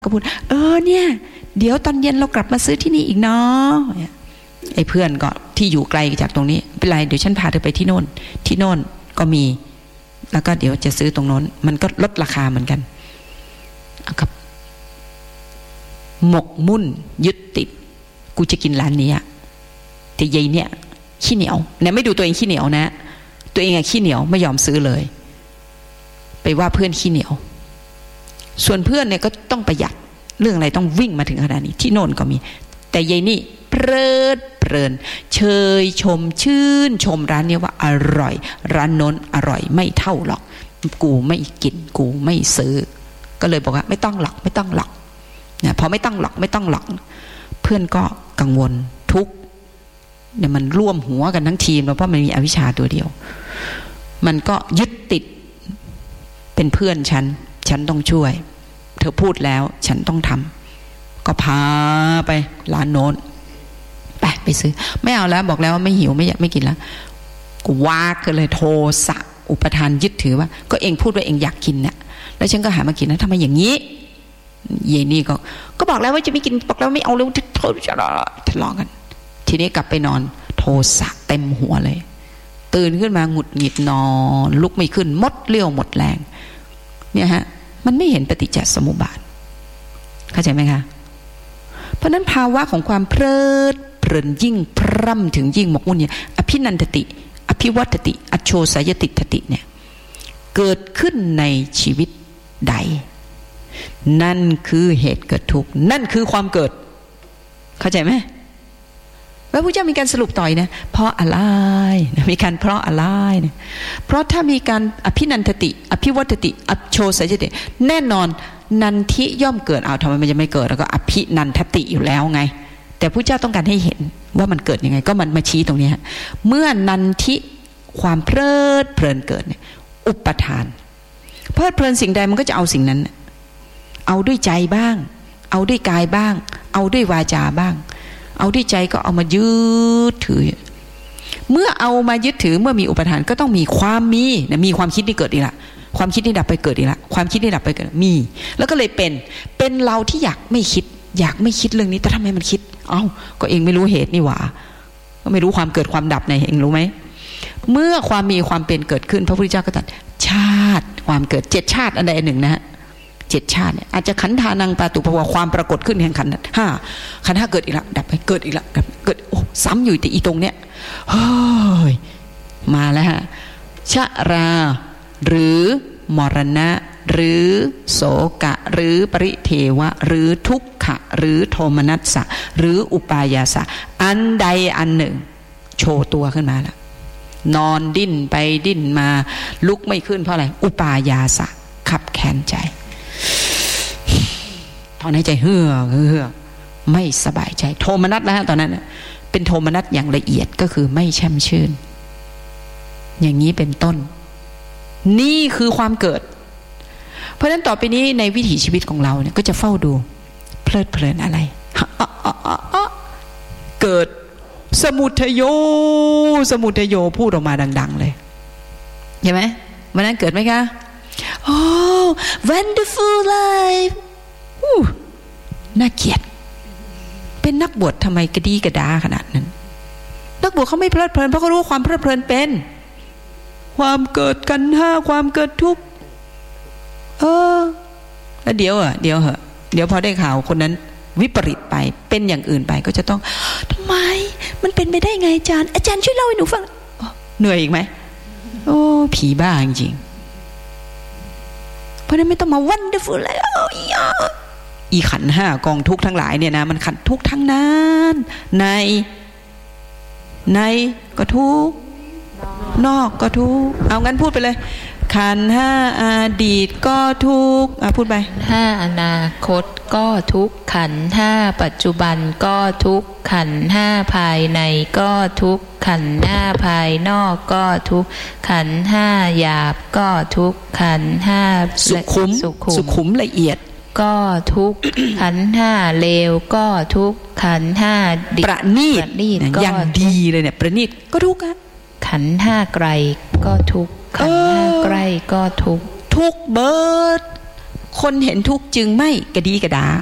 ก็พูดเนี่ยเดี๋ยวตอนเย็นเรากลับมาซื้อที่นี่อีกเนาะไอ้เพื่อนก็ที่อยู่ไกลจากตรงนี้เป็นไรเดี๋ยวฉันพาเธอไปที่โน่นก็มีแล้วก็เดี๋ยวจะซื้อตรงโน้นมันก็ลดราคาเหมือนกันครับหมกมุ่นยึดติดกูจะกินร้านนี้แต่ยายเนี่ยขี้เหนียวเนี่ยไม่ดูตัวเองขี้เหนียวนะตัวเองขี้เหนียวไม่ยอมซื้อเลยไปว่าเพื่อนขี้เหนียวส่วนเพื่อนเนี่ยก็ต้องประหยัดเรื่องอะไรต้องวิ่งมาถึงขนาดนี้ที่โน่นก็มีแต่ยายนี่เพลินเชยชมชื่นชมร้านนี้ว่าอร่อยร้านโน้นอร่อยไม่เท่าหรอกกูไม่กินกูไม่ซื้อก็เลยบอกว่าไม่ต้องหรอกเนี่ยพอไม่ต้องหรอกเพื่อนก็กังวลทุกเนี่ยมันร่วมหัวกันทั้งทีมเพราะมันมีอวิชชาตัวเดียวมันก็ยึดติดเป็นเพื่อนฉันต้องช่วยเธอพูดแล้วฉันต้องทำก็พาไปร้านโน้นไปซื้อไม่เอาแล้วบอกแล้วว่าไม่หิวไม่อยากไม่กินแล้วกูวากกันเลยโทสะอุปทานยึดถือว่าก็เองพูดว่าเองอยากกินเนี่ยแล้วฉันก็หามากินนะทำไมอย่างนี้เยนี่ก็บอกแล้วว่าจะไม่กินบอกแล้วไม่เอาแล้วทะเลาะกันทีนี้กลับไปนอนโทสะเต็มหัวเลยตื่นขึ้นมาหงุดหงิดนอนลุกไม่ขึ้นหมดเรี่ยวหมดแรงเนี่ยฮะมันไม่เห็นปฏิจจสมุปบาทเข้าใจไหมคะเพราะนั้นภาวะของความเพลิดเพลินยิ่งพร่ำถึงยิ่งหมกมุ่นเนี่ยอภินันทติอภิวัตติอโชสายติทติเนี่ยเกิดขึ้นในชีวิตใดนั่นคือเหตุเกิดทุกข์นั่นคือความเกิดเข้าใจไหมพระพุทธเจ้ามีการสรุปต่อยนะเพราะอะไรมีการเพราะอะไรเนี่ยเพราะถ้ามีการอภินันทติอภิวัตติอโชสายติแน่นอนนันทิย่อมเกิดทำไมมันจะไม่เกิดแล้วก็อภินันทติอยู่แล้วไงแต่พระเจ้าต้องการให้เห็นว่ามันเกิดยังไงก็มันมาชี้ตรงนี้เมื่อนันทิความเพลิดเพลินเกิดเนี่ยอุปทานเพลิดเพลินสิ่งใดมันก็จะเอาสิ่งนั้นเอาด้วยใจบ้างเอาด้วยกายบ้างเอาด้วยวาจาบ้างเอาด้วยใจก็เอามายึดถือเมื่อเอามายึดถือเมื่อมีอุปทานก็ต้องมีความมีความคิดที่เกิดอีกละความคิดที่ดับไปเกิดอีกละความคิดที่ดับไปเกิดมีแล้วก็เลยเป็นเราที่อยากไม่คิดเรื่องนี้แต่ทำไมมันคิดก็เองไม่รู้เหตุนี่หว่าก็ไม่รู้ความเกิดความดับในเองรู้ไหมเมื่อความมีความเป็นเกิดขึ้นพระพุทธเจ้าก็ตรัสชาติความเกิด7ชาติอันใดอันหนึ่งนะฮะ7ชาติเนี่ยอาจจะขันธานังปาตุภวะความปรากฏขึ้นแห่งขันธ์5ขันธ์5เกิดอีกละดับไปเกิดอีกละเกิดซ้ำอยู่แต่อีตรงเนี้ยเฮ้ยมาแล้วฮะชราหรือมรณะหรือโสกะหรือปริเทวะหรือทุกขะหรือโทมนัสสะหรืออุปายาสะอันใดอันหนึ่งโชว์ตัวขึ้นมาแล้วนอนดิ้นไปดิ้นมาลุกไม่ขึ้นเพราะอะไรอุปายาสะขับแค้นใจถอนหายใจเฮือกไม่สบายใจโทมนัสนะฮะตอนนั้นเป็นโทมนัสอย่างละเอียดก็คือไม่แช่มชื่นอย่างนี้เป็นต้นนี่คือความเกิดเพราะฉะนั้นต่อไปนี้ในวิถีชีวิตของเราเนี่ยก็จะเฝ้าดูเพลิดเพลินอะไรเกิดสมุทัยโยพูดออกมาดังๆเลยเห็นไหมวันนั้นเกิดไหมคะwonderful life น่าเกลียดเป็นนักบวชทำไมกระดีกระดาขนาดนั้นนักบวชเขาไม่เพลิดเพลินเพราะเขารู้ความเพลิดเพลินเป็นความเกิดกันความเกิดทุกข์แล้วเดี๋ยวเหอะเดี๋ยวพอได้ข่าวคนนั้นวิปริตไปเป็นอย่างอื่นไปก็จะต้องทำไมมันเป็นไปได้ไงอาจารย์ช่วยเล่าให้หนูฟังเหนื่อยอีกไหมผีบ้าจริงเพราะนั้นไม่ต้องมาวันเดอร์ฟูลเลยอีขันธ์5กองทุกข์ทั้งหลายเนี่ยนะมันขันธ์ทุกข์ทั้งนั้นในก็ทุกข์นอกก็ทุกข์เอางั้นพูดไปเลยขันธ์5อดีตก็ทุกข์พูดไป5อนาคตก็ทุกข์ขันธ์5ปัจจุบันก็ทุกข์ขันธ์5ภายในก็ทุกข์ขันธ์5ภายนอกก็ทุกข์ขันธ์5หยาบก็ทุกข์ขันธ์5สุขุมละเอียดก็ทุกข์ขันธ์5เลวก็ทุกข์ขันธ์5ประณีตอย่างดีเลยเนี่ยประณีตก็ทุกข์ขันธ์5ไกลก็ทุกข์ขันธ์5ใกล้ก็ทุกข์เบิดคนเห็นทุกข์จึงไม่กระดีกระดา